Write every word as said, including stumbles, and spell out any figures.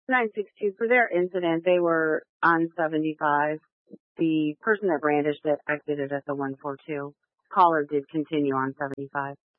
nine six two, for their incident, they were on seventy-five. The person that brandished it exited at the one four two. Caller did continue on seventy-five.